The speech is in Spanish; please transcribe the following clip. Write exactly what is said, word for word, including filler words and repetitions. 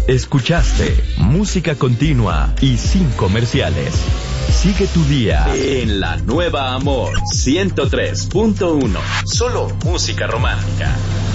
Escuchaste música continua y sin comerciales. Sigue tu día en la nueva Amor ciento tres punto uno. Solo música romántica.